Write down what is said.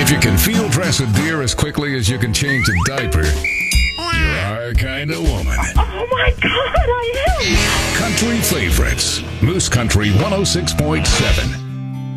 If you can field dress a deer as quickly as you can change a diaper, you're our kind of woman. Oh my God, I am! Country favorites. Moose Country 106.7.